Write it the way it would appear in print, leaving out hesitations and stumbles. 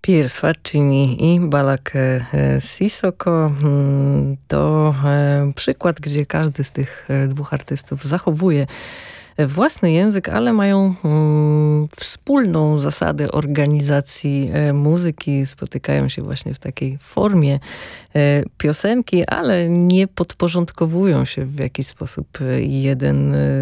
Piers Faccini i Balak Sissoko to przykład, gdzie każdy z tych dwóch artystów zachowuje własny język, ale mają wspólną zasadę organizacji muzyki. Spotykają się właśnie w takiej formie piosenki, ale nie podporządkowują się w jakiś sposób jeden